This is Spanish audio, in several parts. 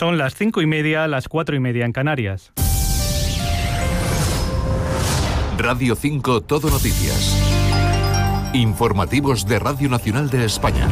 Son las 5:30, las 4:30 en Canarias. Radio 5 Todo Noticias. Informativos de Radio Nacional de España.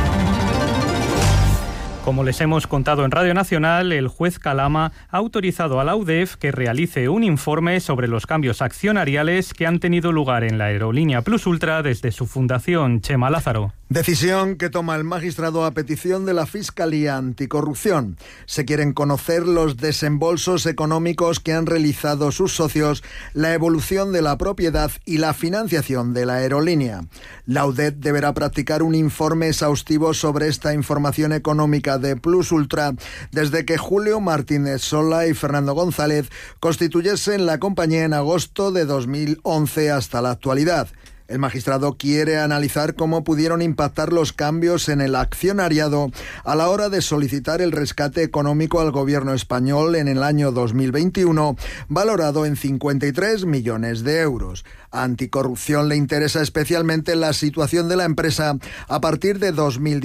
Como les hemos contado en Radio Nacional, el juez Calama ha autorizado a la UDEF que realice un informe sobre los cambios accionariales que han tenido lugar en la aerolínea Plus Ultra desde su fundación. Chema Lázaro. Decisión que toma el magistrado a petición de la Fiscalía Anticorrupción. Se quieren conocer los desembolsos económicos que han realizado sus socios, la evolución de la propiedad y la financiación de la aerolínea. La UDEF deberá practicar un informe exhaustivo sobre esta información económica de Plus Ultra desde que Julio Martínez Sola y Fernando González constituyesen la compañía en agosto de 2011 hasta la actualidad. El magistrado quiere analizar cómo pudieron impactar los cambios en el accionariado a la hora de solicitar el rescate económico al gobierno español en el año 2021, valorado en 53 millones de euros. A Anticorrupción le interesa especialmente la situación de la empresa a partir de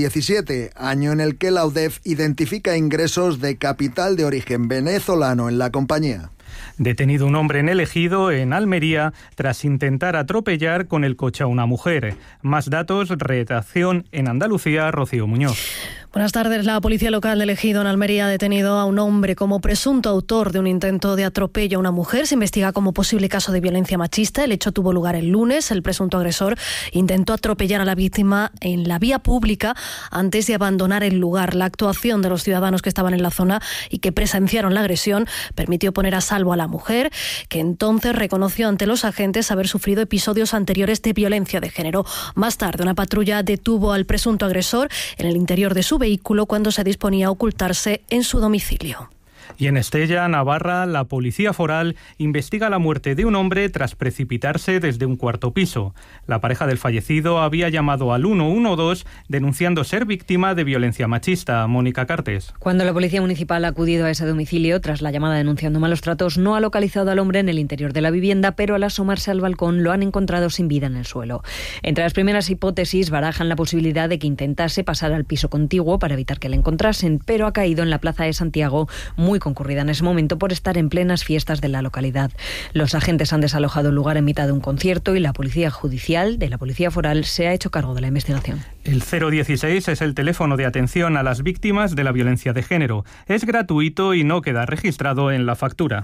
2017, año en el que la UDEF identifica ingresos de capital de origen venezolano en la compañía. Detenido un hombre en El Ejido, en Almería, tras intentar atropellar con el coche a una mujer. Más datos, redacción en Andalucía, Rocío Muñoz. Buenas tardes. La policía local de El Ejido, en Almería, ha detenido a un hombre como presunto autor de un intento de atropello a una mujer. Se investiga como posible caso de violencia machista. El hecho tuvo lugar el lunes. El presunto agresor intentó atropellar a la víctima en la vía pública antes de abandonar el lugar. La actuación de los ciudadanos que estaban en la zona y que presenciaron la agresión permitió poner a salvo a la mujer, que entonces reconoció ante los agentes haber sufrido episodios anteriores de violencia de género. Más tarde, una patrulla detuvo al presunto agresor en el interior de su vehículo cuando se disponía a ocultarse en su domicilio. Y en Estella, Navarra, la policía foral investiga la muerte de un hombre tras precipitarse desde un cuarto piso. La pareja del fallecido había llamado al 112 denunciando ser víctima de violencia machista. Mónica Cartes. Cuando la policía municipal ha acudido a ese domicilio tras la llamada denunciando malos tratos, no ha localizado al hombre en el interior de la vivienda, pero al asomarse al balcón lo han encontrado sin vida en el suelo. Entre las primeras hipótesis barajan la posibilidad de que intentase pasar al piso contiguo para evitar que le encontrasen, pero ha caído en la plaza de Santiago, muy concurrida en ese momento por estar en plenas fiestas de la localidad. Los agentes han desalojado el lugar en mitad de un concierto y la policía judicial de la policía foral se ha hecho cargo de la investigación. El 016 es el teléfono de atención a las víctimas de la violencia de género. Es gratuito y no queda registrado en la factura.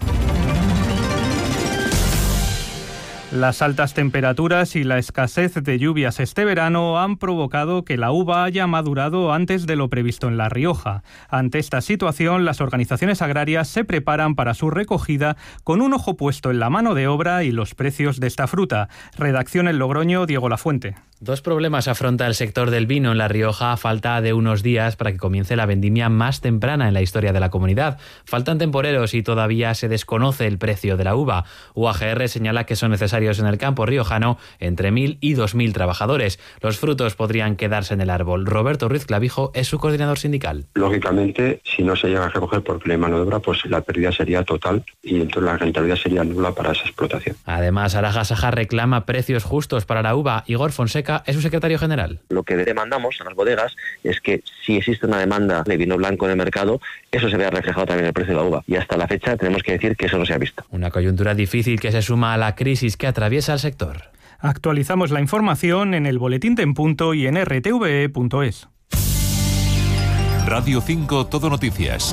Las altas temperaturas y la escasez de lluvias este verano han provocado que la uva haya madurado antes de lo previsto en La Rioja. Ante esta situación, las organizaciones agrarias se preparan para su recogida con un ojo puesto en la mano de obra y los precios de esta fruta. Redacción en Logroño, Diego Lafuente. Dos problemas afronta el sector del vino en La Rioja a falta de unos días para que comience la vendimia más temprana en la historia de la comunidad. Faltan temporeros y todavía se desconoce el precio de la uva. UAGR señala que son necesarios en el campo riojano entre 1.000 y 2.000 trabajadores. Los frutos podrían quedarse en el árbol. Roberto Ruiz Clavijo es su coordinador sindical. Lógicamente, si no se llega a recoger por problema de mano de obra, pues la pérdida sería total y entonces la rentabilidad sería nula para esa explotación. Además, Araja Saja reclama precios justos para la uva. Igor Fonseca es su secretario general. Lo que demandamos a las bodegas es que si existe una demanda de vino blanco en el mercado, eso se vea reflejado también en el precio de la uva. Y hasta la fecha tenemos que decir que eso no se ha visto. Una coyuntura difícil que se suma a la crisis que atraviesa el sector. Actualizamos la información en el Boletín de En Punto y en rtve.es. Radio 5 Todo Noticias.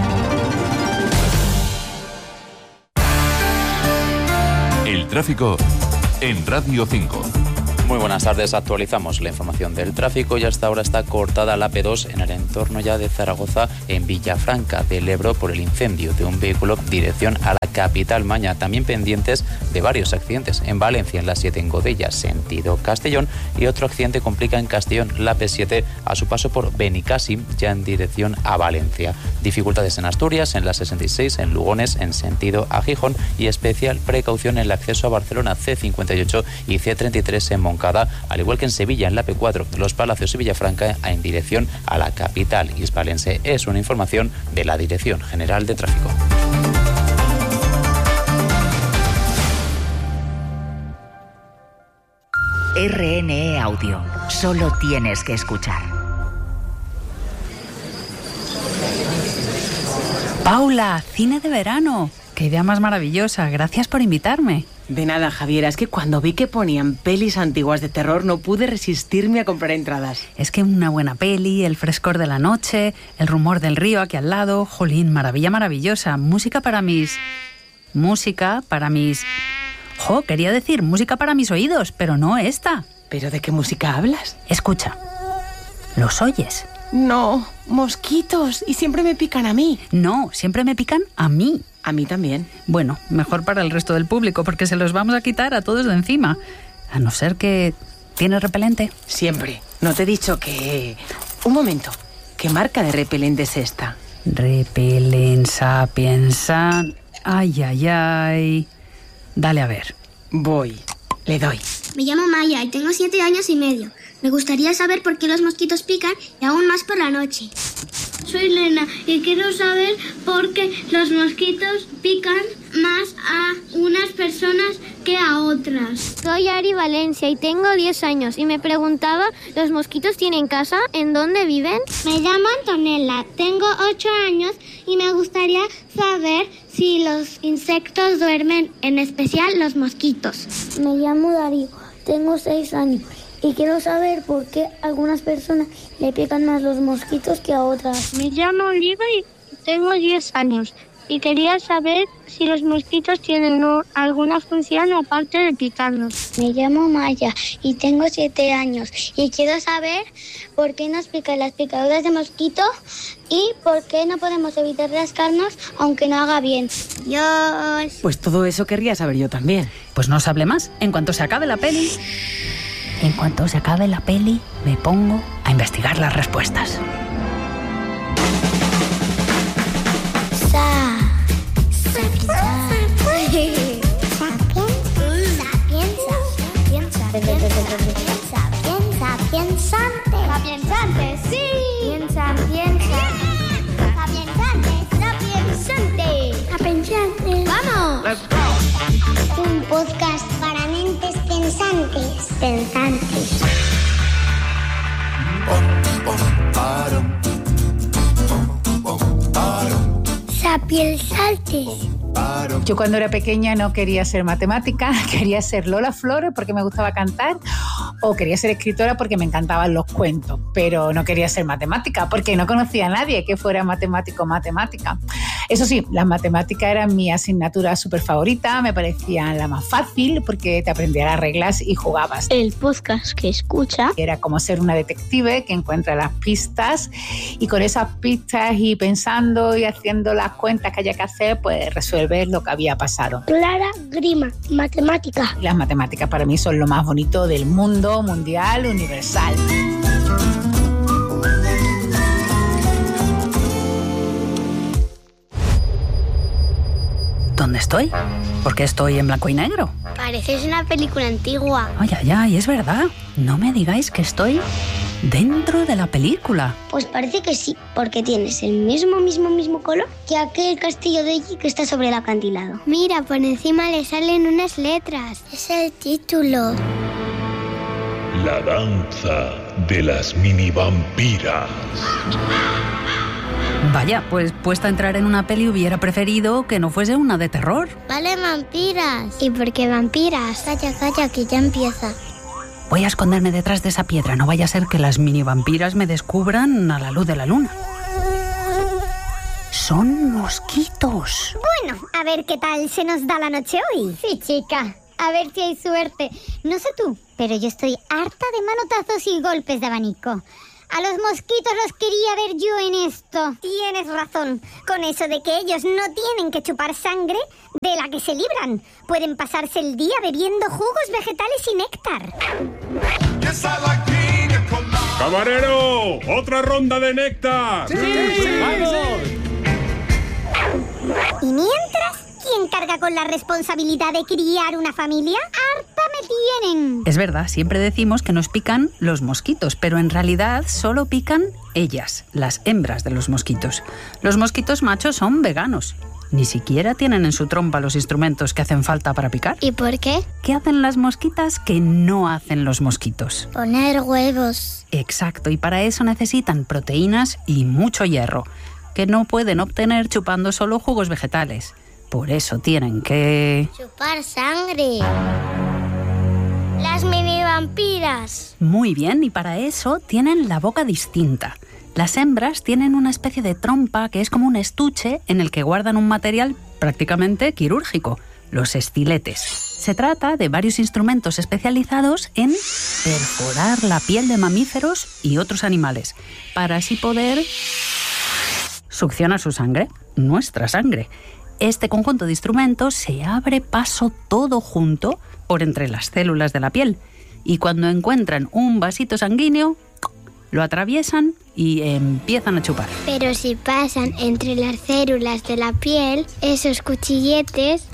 El tráfico en Radio 5. Muy buenas tardes, actualizamos la información del tráfico y hasta ahora está cortada la AP2 en el entorno ya de Zaragoza, en Villafranca del Ebro, por el incendio de un vehículo dirección a la capital Maña. También pendientes de varios accidentes en Valencia, en la 7 en Godella, sentido Castellón, y otro accidente complica en Castellón la P7 a su paso por Benicàssim, ya en dirección a Valencia. Dificultades en Asturias, en la 66 en Lugones, en sentido a Gijón, y especial precaución en el acceso a Barcelona, C58 y C33 en Moncada, al igual que en Sevilla, en la P4, Los Palacios y Villafranca, en dirección a la capital hispalense. Es una información de la Dirección General de Tráfico. RNE Audio. Solo tienes que escuchar. Paula, cine de verano. Qué idea más maravillosa. Gracias por invitarme. De nada, Javiera. Es que cuando vi que ponían pelis antiguas de terror no pude resistirme a comprar entradas. Es que una buena peli, el frescor de la noche, el rumor del río aquí al lado. Jolín, maravilla maravillosa. Música para mis... quería decir música para mis oídos, pero no esta. ¿Pero de qué música hablas? Escucha. ¿Los oyes? No, mosquitos. Y siempre me pican a mí. No, siempre me pican a mí. A mí también. Bueno, mejor para el resto del público, porque se los vamos a quitar a todos de encima. A no ser que... ¿Tienes repelente? Siempre. No te he dicho que... Un momento. ¿Qué marca de repelente es esta? Repelensa, piensa... Ay. Dale a ver. Voy. Le doy. Me llamo Maya y tengo 7 años y medio. Me gustaría saber por qué los mosquitos pican y aún más por la noche. Soy Lena y quiero saber por qué los mosquitos pican más a unas personas que a otras. Soy Ari Valencia y tengo 10 años y me preguntaba, ¿los mosquitos tienen casa? ¿En dónde viven? Me llamo Antonella, tengo 8 años y me gustaría saber si los insectos duermen, en especial los mosquitos. Me llamo Darío, tengo 6 años. Y quiero saber por qué a algunas personas le pican más los mosquitos que a otras. Me llamo Oliva y tengo 10 años. Y quería saber si los mosquitos tienen alguna función aparte de picarnos. Me llamo Maya y tengo 7 años. Y quiero saber por qué nos pican las picaduras de mosquito y por qué no podemos evitar rascarnos aunque no haga bien. Dios. Pues todo eso querría saber yo también. Pues no os hable más. En cuanto se acabe la peli... me pongo a investigar las respuestas. Sapiensante, sí. Sapiensante. ¡Vamos! Let's go. Un podcast para mentes pensantes. Sapiensantes. Yo cuando era pequeña no quería ser matemática, quería ser Lola Flores porque me gustaba cantar o quería ser escritora porque me encantaban los cuentos, pero no quería ser matemática porque no conocía a nadie que fuera matemático o matemática. Eso sí, las matemáticas eran mi asignatura súper favorita, me parecían la más fácil porque te aprendías las reglas y jugabas. El podcast que escucha Era como ser una detective que encuentra las pistas y con esas pistas y pensando y haciendo las cuentas que haya que hacer, pues resuelves lo que había pasado. Clara Grima, matemática. Las matemáticas para mí son lo más bonito del mundo mundial, universal. ¿Dónde estoy? ¿Por qué estoy en blanco y negro? pareces una película antigua. Ay, es verdad. No me digáis que estoy dentro de la película. Pues parece que sí, porque tienes el mismo color que aquel castillo de allí que está sobre el acantilado. Mira, por encima le salen unas letras. Es el título. La danza de las mini vampiras. Vaya, pues puesta a entrar en una peli hubiera preferido que no fuese una de terror. Vale, vampiras. ¿Y por qué vampiras? Calla, que ya empieza. Voy a esconderme detrás de esa piedra. No vaya a ser que las mini vampiras me descubran a la luz de la luna. Son mosquitos. Bueno, a ver qué tal se nos da la noche hoy. Sí, chica. A ver si hay suerte. No sé tú, pero yo estoy harta de manotazos y golpes de abanico. A los mosquitos los quería ver yo en esto. Tienes razón, con eso de que ellos no tienen que chupar sangre de la que se libran. Pueden pasarse el día bebiendo jugos vegetales y néctar. ¡Camarero! ¡Otra ronda de néctar! ¡Sí! ¡Vamos! Y mientras, ¿quién carga con la responsabilidad de criar una familia? ¡Harta me tienen! Es verdad, siempre decimos que nos pican los mosquitos, pero en realidad solo pican ellas, las hembras de los mosquitos. Los mosquitos machos son veganos. Ni siquiera tienen en su trompa los instrumentos que hacen falta para picar. ¿Y por qué? ¿Qué hacen las mosquitas que no hacen los mosquitos? Poner huevos. Exacto, y para eso necesitan proteínas y mucho hierro. que no pueden obtener chupando solo jugos vegetales. Por eso tienen que... chupar sangre. Las mini vampiras. Muy bien, y para eso tienen la boca distinta. Las hembras tienen una especie de trompa que es como un estuche en el que guardan un material prácticamente quirúrgico, los estiletes. Se trata de varios instrumentos especializados en perforar la piel de mamíferos y otros animales, para así poder succionar su sangre, nuestra sangre. Este conjunto de instrumentos se abre paso todo junto por entre las células de la piel, y cuando encuentran un vasito sanguíneo, lo atraviesan y empiezan a chupar. Pero si pasan entre las células de la piel, esos cuchilletes,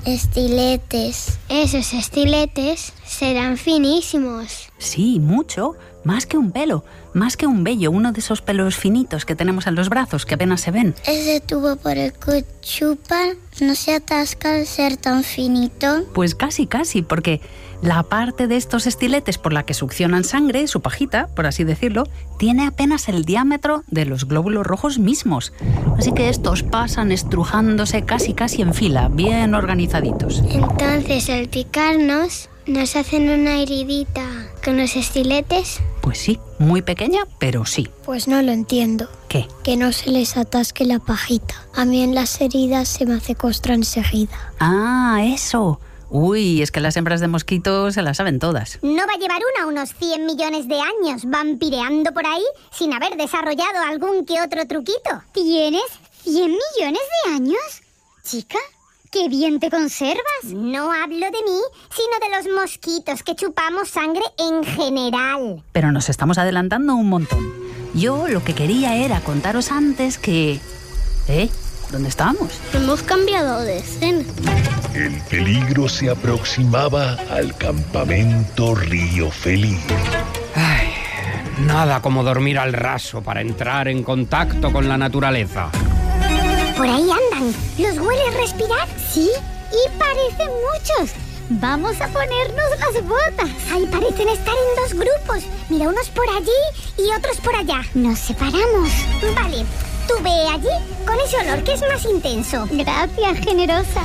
esos estiletes serán finísimos. Sí, mucho. Más que un pelo, más que un vello, uno de esos pelos finitos que tenemos en los brazos que apenas se ven. ¿Ese tubo por el que chupan no se atasca al ser tan finito? Pues casi, porque la parte de estos estiletes por la que succionan sangre, su pajita, por así decirlo, tiene apenas el diámetro de los glóbulos rojos mismos. Así que estos pasan estrujándose casi en fila, bien organizaditos. Entonces, al picarnos, nos hacen una heridita con los estiletes. Pues sí, muy pequeña, pero sí. Pues no lo entiendo. ¿Qué? Que no se les atasque la pajita. A mí en las heridas se me hace costra enseguida. Ah, eso. Uy, es que las hembras de mosquitos se las saben todas. No va a llevar unos 100 millones de años vampireando por ahí sin haber desarrollado algún que otro truquito. ¿Tienes 100 millones de años? Chica, ¡qué bien te conservas! No hablo de mí, sino de los mosquitos que chupamos sangre en general. Pero nos estamos adelantando un montón. Yo lo que quería era contaros antes que... ¿Dónde estamos? Hemos cambiado de escena. El peligro se aproximaba al campamento Río Feliz. Ay, nada como dormir al raso para entrar en contacto con la naturaleza. Por ahí andan. ¿Los hueles respirar? Sí, y parecen muchos. Vamos a ponernos las botas. Ahí parecen estar en dos grupos. Mira, unos por allí y otros por allá. Nos separamos. Vale, tú ve allí con ese olor que es más intenso. Gracias, generosa.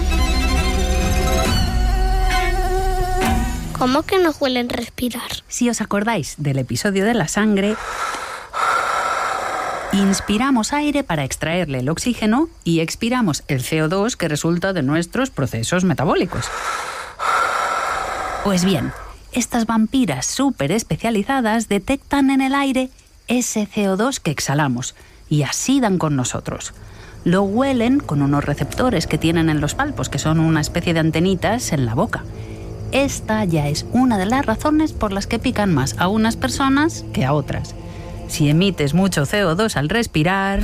¿Cómo que no huelen respirar? Si os acordáis del episodio de la sangre, inspiramos aire para extraerle el oxígeno y expiramos el CO2 que resulta de nuestros procesos metabólicos. Pues bien, estas vampiras súper especializadas detectan en el aire ese CO2 que exhalamos y así dan con nosotros. Lo huelen con unos receptores que tienen en los palpos, que son una especie de antenitas en la boca. Esta ya es una de las razones por las que pican más a unas personas que a otras. Si emites mucho CO2 al respirar,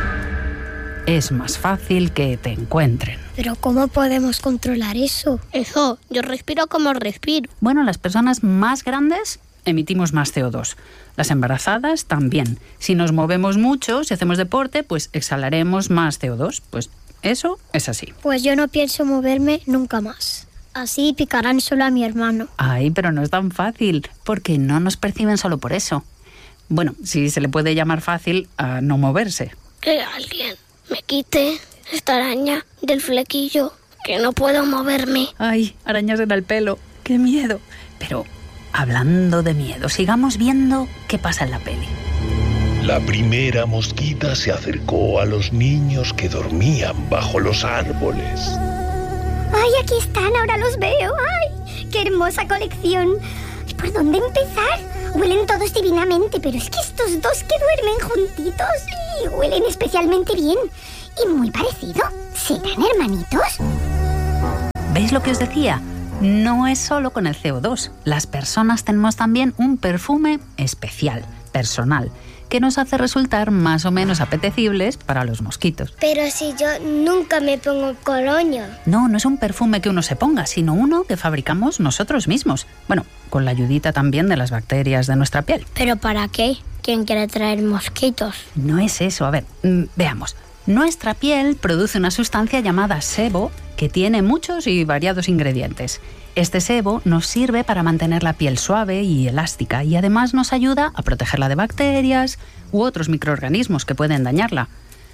es más fácil que te encuentren. ¿Pero cómo podemos controlar eso? Yo respiro como respiro. Bueno, las personas más grandes emitimos más CO2. Las embarazadas también. Si nos movemos mucho, si hacemos deporte, pues exhalaremos más CO2. Pues eso es así. Pues yo no pienso moverme nunca más. Así picarán solo a mi hermano. Ay, pero no es tan fácil, porque no nos perciben solo por eso. Bueno, si se le puede llamar fácil a no moverse. Que alguien me quite esta araña del flequillo, que no puedo moverme. Ay, arañas en el pelo, qué miedo. Pero hablando de miedo, sigamos viendo qué pasa en la peli. La primera mosquita se acercó a los niños que dormían bajo los árboles. ¡Ay, aquí están! Ahora los veo. ¡Ay, qué hermosa colección! ¿Por dónde empezar? Huelen todos divinamente, pero es que estos dos que duermen juntitos y huelen especialmente bien. Y muy parecido. ¿Serán hermanitos? ¿Veis lo que os decía? No es solo con el CO2. Las personas tenemos también un perfume especial, personal, que nos hace resultar más o menos apetecibles para los mosquitos. Pero si yo nunca me pongo colonia. No es un perfume que uno se ponga, sino uno que fabricamos nosotros mismos. Bueno, con la ayudita también de las bacterias de nuestra piel. ¿Pero para qué? ¿Quién quiere traer mosquitos? No es eso. A ver, veamos. Nuestra piel produce una sustancia llamada sebo que tiene muchos y variados ingredientes. Este sebo nos sirve para mantener la piel suave y elástica y además nos ayuda a protegerla de bacterias u otros microorganismos que pueden dañarla.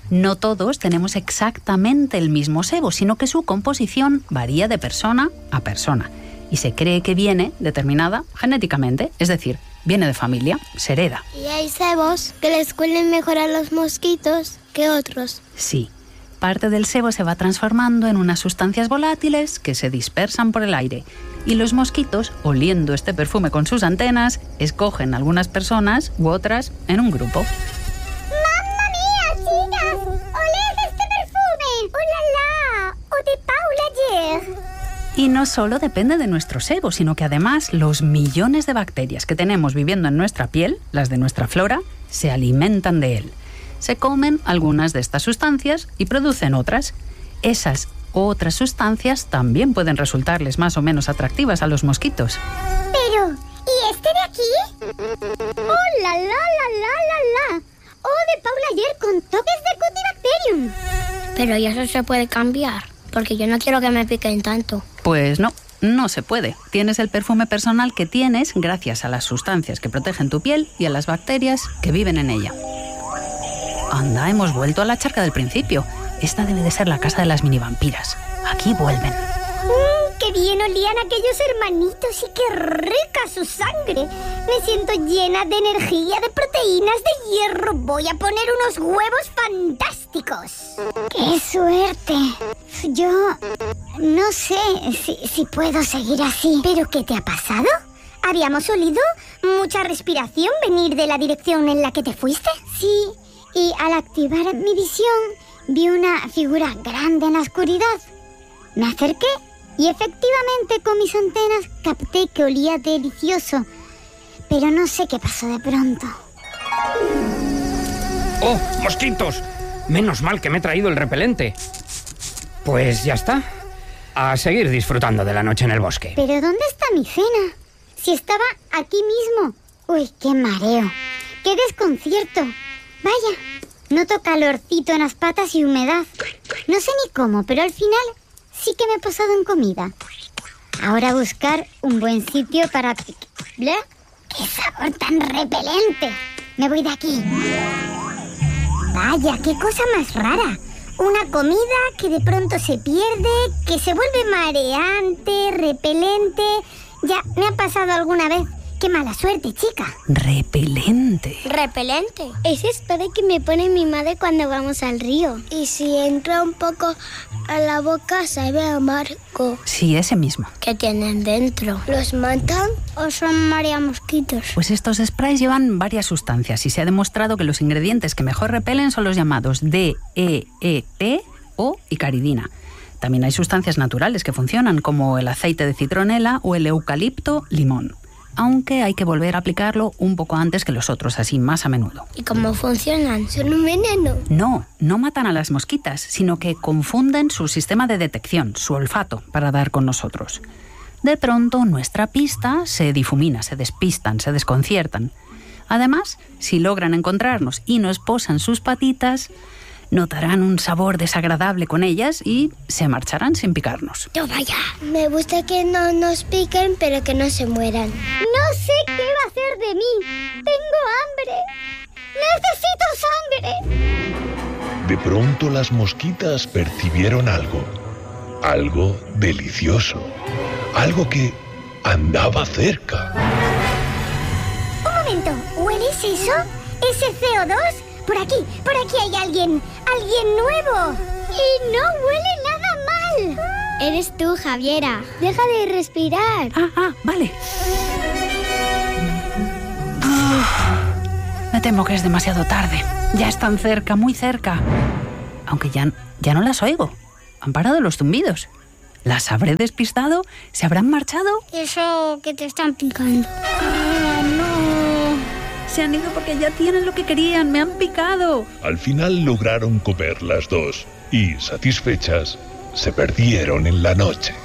No todos tenemos exactamente el mismo sebo, sino que su composición varía de persona a persona y se cree que viene determinada genéticamente, es decir, viene de familia, se hereda. ¿Y hay sebos que les huelen mejor a los mosquitos que otros? Sí. Parte del sebo se va transformando en unas sustancias volátiles que se dispersan por el aire y los mosquitos, oliendo este perfume con sus antenas, escogen algunas personas u otras en un grupo. ¡Mamma mía, chicas! ¡Oled este perfume! ¡Oh la la! ¡O de Paula Ayer! Y no solo depende de nuestro sebo, sino que además los millones de bacterias que tenemos viviendo en nuestra piel, las de nuestra flora, se alimentan de él. Se comen algunas de estas sustancias y producen otras. Esas otras sustancias también pueden resultarles más o menos atractivas a los mosquitos. Pero, ¿y este de aquí? ¡Oh, la, la, la, la, la, la! ¡Oh, de Paula Ayer con toques de Cutibacterium! Pero ¿y eso se puede cambiar? Porque yo no quiero que me piquen tanto. Pues no se puede. Tienes el perfume personal que tienes gracias a las sustancias que protegen tu piel y a las bacterias que viven en ella. Anda, hemos vuelto a la charca del principio. Esta debe de ser la casa de las minivampiras. Aquí vuelven. ¡Qué bien olían aquellos hermanitos y qué rica su sangre! Me siento llena de energía, de proteínas, de hierro. Voy a poner unos huevos fantásticos. ¡Qué suerte! Yo no sé si puedo seguir así. ¿Pero qué te ha pasado? ¿Habíamos olido mucha respiración venir de la dirección en la que te fuiste? Sí, y al activar mi visión vi una figura grande en la oscuridad. Me acerqué y efectivamente con mis antenas capté que olía delicioso, pero no sé qué pasó de pronto. ¡Oh, mosquitos! Menos mal que me he traído el repelente. Pues ya está. A seguir disfrutando de la noche en el bosque. ¿Pero dónde está mi cena? Si estaba aquí mismo. Uy, qué mareo. Qué desconcierto. Vaya, noto calorcito en las patas y humedad. No sé ni cómo, pero al final sí que me he posado en comida. Ahora buscar un buen sitio para... ¿Bla? ¡Qué sabor tan repelente! Me voy de aquí. Vaya, qué cosa más rara. Una comida que de pronto se pierde, que se vuelve mareante, repelente. Ya, me ha pasado alguna vez. ¡Qué mala suerte, chica! Repelente. ¿Repelente? Es spray que me pone mi madre cuando vamos al río. Y si entra un poco a la boca, sabe amargo. Sí, ese mismo. ¿Qué tienen dentro? ¿Los matan o son mareamosquitos? Pues estos sprays llevan varias sustancias y se ha demostrado que los ingredientes que mejor repelen son los llamados DEET o icaridina. También hay sustancias naturales que funcionan, como el aceite de citronela o el eucalipto limón. Aunque hay que volver a aplicarlo un poco antes que los otros, así más a menudo. ¿Y cómo funcionan? ¿Son un veneno? No matan a las mosquitas, sino que confunden su sistema de detección, su olfato, para dar con nosotros. De pronto, nuestra pista se difumina, se despistan, se desconciertan. Además, si logran encontrarnos y nos posan sus patitas, notarán un sabor desagradable con ellas y se marcharán sin picarnos. ¡No vaya! Me gusta que no nos piquen, pero que no se mueran. No sé qué va a hacer de mí. Tengo hambre. ¡Necesito sangre! De pronto las mosquitas percibieron algo. Algo delicioso. Algo que andaba cerca. Un momento. ¿Hueles eso? ¿Ese CO2? Por aquí hay alguien nuevo. Y no huele nada mal. Eres tú, Javiera. Deja de respirar. Vale. Me temo que es demasiado tarde. Ya están cerca, muy cerca. Aunque ya no las oigo. Han parado los zumbidos. ¿Las habré despistado? ¿Se habrán marchado? Eso que te están picando. No. Se han ido porque ya tienen lo que querían, me han picado. Al final lograron comer las dos y, satisfechas, se perdieron en la noche.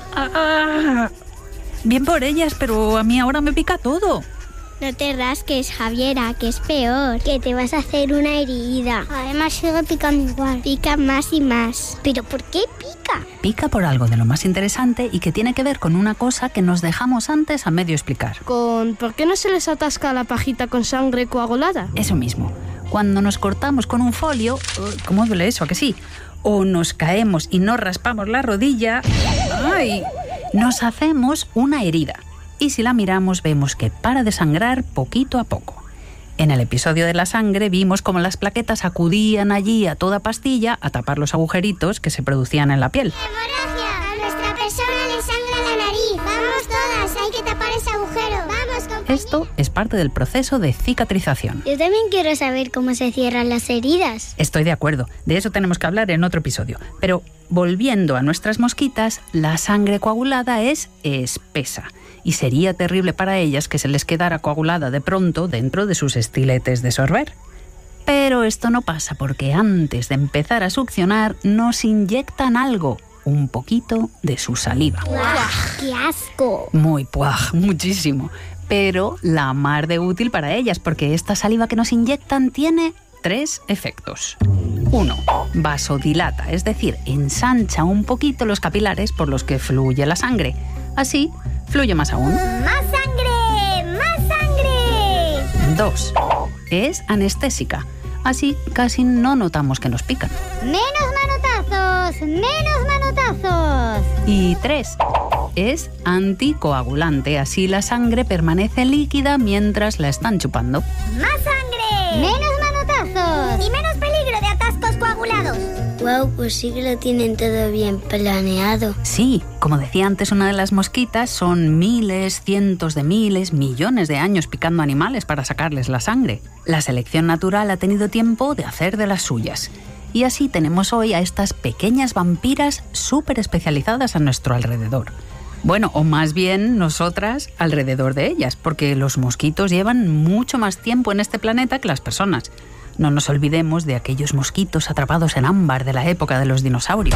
Bien por ellas, pero a mí ahora me pica todo. No te rasques, Javiera, que es peor, que te vas a hacer una herida. Además sigue picando igual, pica más y más. ¿Pero por qué pica? Pica por algo de lo más interesante y que tiene que ver con una cosa que nos dejamos antes a medio explicar. ¿Por qué no se les atasca la pajita con sangre coagulada? Eso mismo. cuando nos cortamos con un folio, ¿cómo duele eso? ¿A que sí? O nos caemos y nos raspamos la rodilla, ¡ay!, nos hacemos una herida. Y si la miramos vemos que para de sangrar poquito a poco. En el episodio de la sangre vimos cómo las plaquetas acudían allí a toda pastilla a tapar los agujeritos que se producían en la piel. ¡Hemorragia! A nuestra persona le sangra la nariz. ¡Vamos todas! Hay que tapar ese agujero. ¡Vamos, compañía! Esto es parte del proceso de cicatrización. Yo también quiero saber cómo se cierran las heridas. Estoy de acuerdo, de eso tenemos que hablar en otro episodio. Pero volviendo a nuestras mosquitas, la sangre coagulada es espesa. Y sería terrible para ellas que se les quedara coagulada de pronto dentro de sus estiletes de sorber. Pero esto no pasa porque antes de empezar a succionar nos inyectan algo, un poquito de su saliva. ¡Puaj! ¡Qué asco! Muy puaj, muchísimo. Pero la mar de útil para ellas porque esta saliva que nos inyectan tiene 3 efectos. 1. Vasodilata, es decir, ensancha un poquito los capilares por los que fluye la sangre. Así, fluye más aún. ¡Más sangre! ¡Más sangre! 2. Es anestésica. Así casi no notamos que nos pican. ¡Menos manotazos! ¡Menos manotazos! Y 3. Es anticoagulante. Así la sangre permanece líquida mientras la están chupando. ¡Más sangre! ¡Menos manotazos! ¡Y menos peligro de atascos coagulados! Wow, pues sí que lo tienen todo bien planeado. Sí, como decía antes una de las mosquitas, son miles, cientos de miles, millones de años picando animales para sacarles la sangre. La selección natural ha tenido tiempo de hacer de las suyas. Y así tenemos hoy a estas pequeñas vampiras súper especializadas a nuestro alrededor. Bueno, o más bien nosotras alrededor de ellas, porque los mosquitos llevan mucho más tiempo en este planeta que las personas. No nos olvidemos de aquellos mosquitos atrapados en ámbar de la época de los dinosaurios.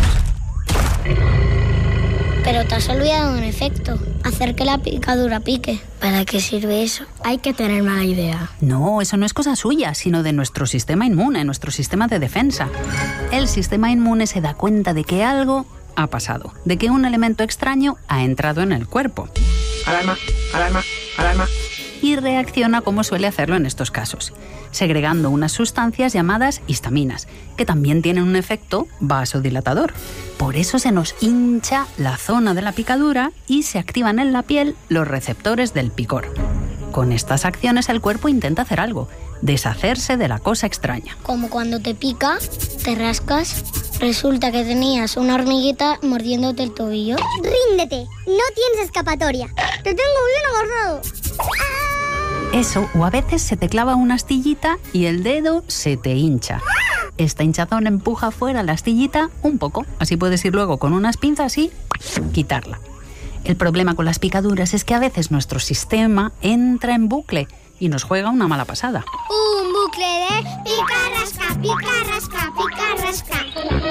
Pero te has olvidado un efecto, hacer que la picadura pique. ¿Para qué sirve eso? Hay que tener mala idea. No, eso no es cosa suya, sino de nuestro sistema inmune, nuestro sistema de defensa. El sistema inmune se da cuenta de que algo ha pasado, de que un elemento extraño ha entrado en el cuerpo. Alarma, alarma, alarma. Y reacciona como suele hacerlo en estos casos, segregando unas sustancias llamadas histaminas, que también tienen un efecto vasodilatador. Por eso se nos hincha la zona de la picadura y se activan en la piel los receptores del picor. Con estas acciones el cuerpo intenta hacer algo, deshacerse de la cosa extraña. Como cuando te pica, te rascas, resulta que tenías una hormiguita mordiéndote el tobillo. ¡Ríndete! No tienes escapatoria. ¡Te tengo bien agarrado! Eso, o a veces se te clava una astillita y el dedo se te hincha. Esta hinchazón empuja fuera la astillita un poco, así puedes ir luego con unas pinzas y quitarla. El problema con las picaduras es que a veces nuestro sistema entra en bucle y nos juega una mala pasada. Un bucle de pica-rasca, pica-rasca, pica-rasca.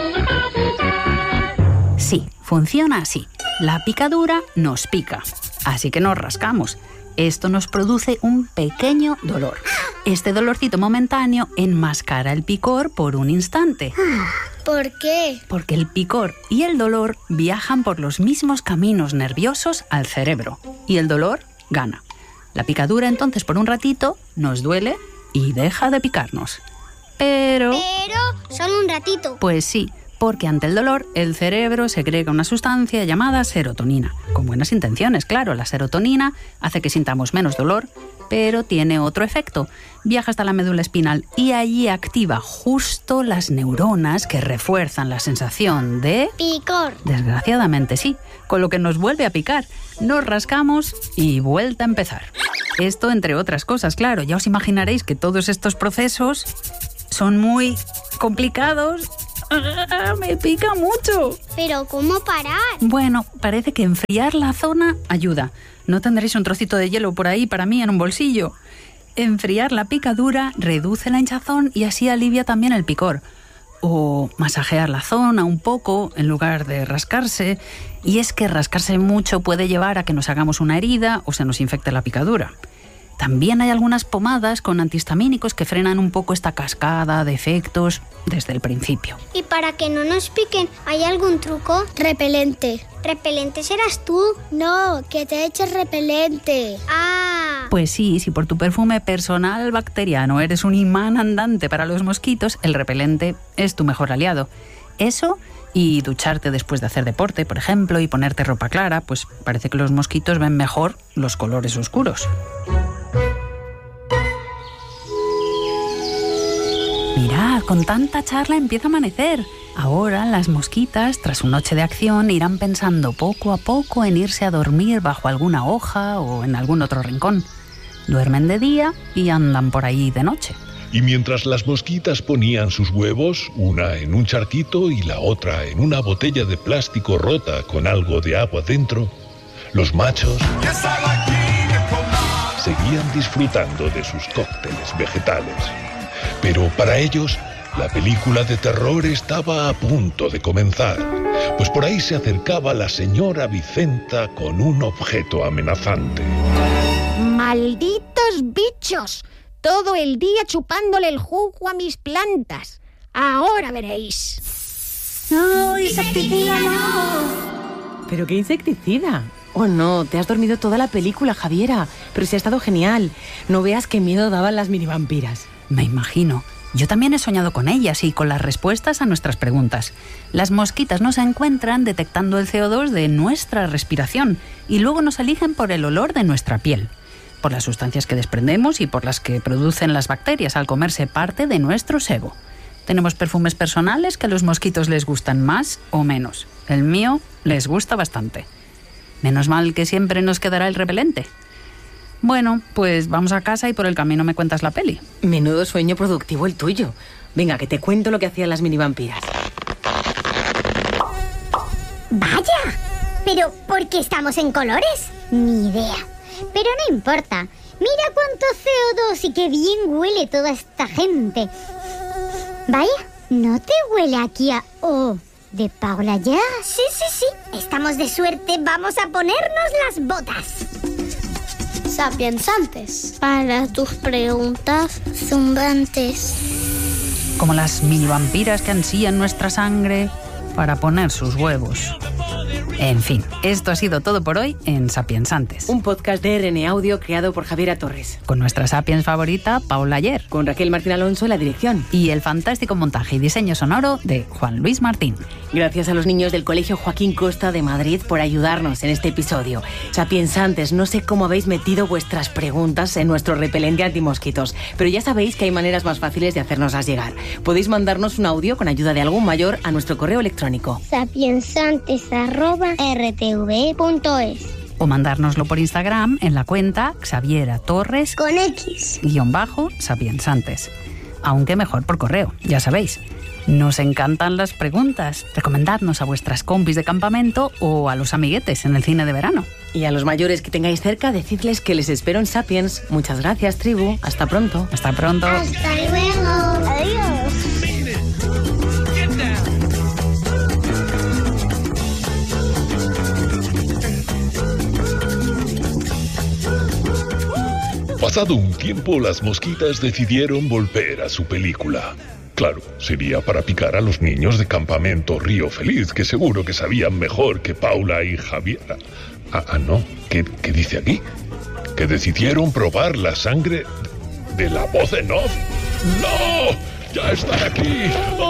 Sí, funciona así. La picadura nos pica, así que nos rascamos. Esto nos produce un pequeño dolor. Este dolorcito momentáneo enmascara el picor por un instante. ¿Por qué? Porque el picor y el dolor viajan por los mismos caminos nerviosos al cerebro y el dolor gana. La picadura entonces por un ratito nos duele y deja de picarnos. Pero solo un ratito. Pues sí, porque ante el dolor el cerebro segrega una sustancia llamada serotonina. Con buenas intenciones, claro, la serotonina hace que sintamos menos dolor, pero tiene otro efecto. Viaja hasta la médula espinal y allí activa justo las neuronas que refuerzan la sensación de picor. Desgraciadamente sí, con lo que nos vuelve a picar. Nos rascamos y vuelta a empezar. Esto entre otras cosas, claro, ya os imaginaréis que todos estos procesos son muy complicados. ¡Me pica mucho! ¿Pero cómo parar? Bueno, parece que enfriar la zona ayuda. No tendréis un trocito de hielo por ahí para mí en un bolsillo. Enfriar la picadura reduce la hinchazón y así alivia también el picor. O masajear la zona un poco en lugar de rascarse. Y es que rascarse mucho puede llevar a que nos hagamos una herida o se nos infecte la picadura. También hay algunas pomadas con antihistamínicos que frenan un poco esta cascada de efectos desde el principio. ¿Y para que no nos piquen, hay algún truco? Repelente. ¿Repelente serás tú? No, que te eches repelente. Ah, Pues sí, si por tu perfume personal bacteriano eres un imán andante para los mosquitos, el repelente es tu mejor aliado. Eso y ducharte después de hacer deporte, por ejemplo, y ponerte ropa clara, pues parece que los mosquitos ven mejor los colores oscuros. Mirad, con tanta charla empieza a amanecer. Ahora las mosquitas, tras una noche de acción, irán pensando poco a poco en irse a dormir bajo alguna hoja o en algún otro rincón. Duermen de día y andan por ahí de noche. Y mientras las mosquitas ponían sus huevos, una en un charquito y la otra en una botella de plástico rota con algo de agua dentro, los machos seguían disfrutando de sus cócteles vegetales. Pero para ellos, la película de terror estaba a punto de comenzar, pues por ahí se acercaba la señora Vicenta con un objeto amenazante. ¡Malditos bichos! Todo el día chupándole el jugo a mis plantas. Ahora veréis. ¡No, insecticida no! ¿Pero qué insecticida? Oh no, te has dormido toda la película, Javiera. Pero sí ha estado genial. No veas qué miedo daban las minivampiras. Me imagino. Yo también he soñado con ellas y con las respuestas a nuestras preguntas. Las mosquitas nos encuentran detectando el CO2 de nuestra respiración y luego nos eligen por el olor de nuestra piel, por las sustancias que desprendemos y por las que producen las bacterias al comerse parte de nuestro sebo. Tenemos perfumes personales que a los mosquitos les gustan más o menos. El mío les gusta bastante. Menos mal que siempre nos quedará el repelente. Bueno, pues vamos a casa y por el camino me cuentas la peli. Menudo sueño productivo el tuyo. Venga, que te cuento lo que hacían las minivampiras. ¡Vaya! ¿Pero por qué estamos en colores? Ni idea. Pero no importa. Mira cuánto CO2 y qué bien huele toda esta gente. Vaya, ¿no te huele aquí a... Oh, de Paula ya? Sí. Estamos de suerte. Vamos a ponernos las botas. Sapiensantes. Para tus preguntas zumbantes. Como las minivampiras que ansían nuestra sangre para poner sus huevos. En fin, esto ha sido todo por hoy en Sapiensantes. Un podcast de RN Audio creado por Javiera Torres. Con nuestra Sapiens favorita, Paula Ayer. Con Raquel Martín Alonso en la dirección. Y el fantástico montaje y diseño sonoro de Juan Luis Martín. Gracias a los niños del Colegio Joaquín Costa de Madrid por ayudarnos en este episodio. Sapiensantes, no sé cómo habéis metido vuestras preguntas en nuestro repelente antimosquitos, pero ya sabéis que hay maneras más fáciles de hacérnoslas llegar. Podéis mandarnos un audio con ayuda de algún mayor a nuestro correo electrónico. sapiensantes@rtv.es o mandárnoslo por Instagram en la cuenta Xaviera Torres con X _Sapiensantes. Aunque mejor por correo, ya sabéis. Nos encantan las preguntas. Recomendadnos a vuestras compis de campamento o a los amiguetes en el cine de verano. Y a los mayores que tengáis cerca, decidles que les espero en Sapiens. Muchas gracias, tribu. Hasta pronto. Hasta pronto. Hasta luego. Adiós. Pasado un tiempo, las mosquitas decidieron volver a su película. Claro, sería para picar a los niños de Campamento Río Feliz, que seguro que sabían mejor que Paula y Javiera. No, ¿qué dice aquí? Que decidieron probar la sangre de la voz en off. ¡No! ¡Ya están aquí!